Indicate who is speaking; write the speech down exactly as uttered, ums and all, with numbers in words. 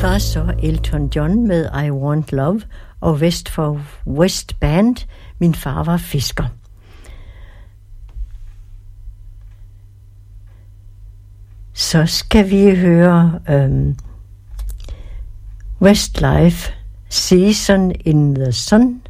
Speaker 1: var så Elton John med I Want Love og West for West Band, Min far var fisker. Så skal vi høre um, Westlife, Season in the Sun.